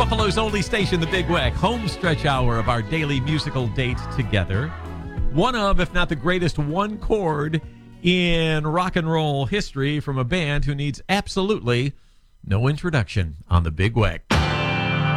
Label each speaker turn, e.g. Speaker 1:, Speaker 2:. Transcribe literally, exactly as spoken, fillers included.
Speaker 1: Buffalo's only station, the Big Weck, home stretch hour of our daily musical date together. One of, if not the greatest one chord in rock and roll history from a band who needs absolutely no introduction on the Big Weck.